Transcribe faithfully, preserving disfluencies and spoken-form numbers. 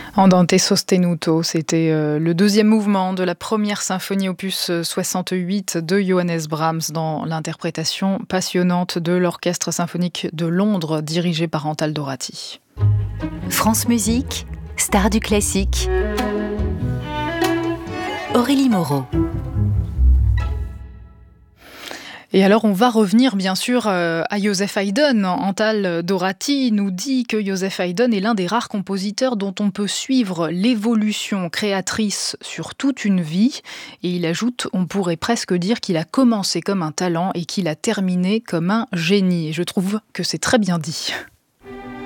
Andante sostenuto, c'était euh, le deuxième mouvement de la première symphonie opus soixante-huit de Johannes Brahms dans l'interprétation passionnante de l'Orchestre symphonique de Londres dirigé par Antal Dorati. France Musique, star du classique. Aurélie Moreau. Et alors on va revenir bien sûr euh, à Joseph Haydn. Antal Dorati nous dit que Joseph Haydn est l'un des rares compositeurs dont on peut suivre l'évolution créatrice sur toute une vie. Et il ajoute, on pourrait presque dire qu'il a commencé comme un talent et qu'il a terminé comme un génie. Et je trouve que c'est très bien dit.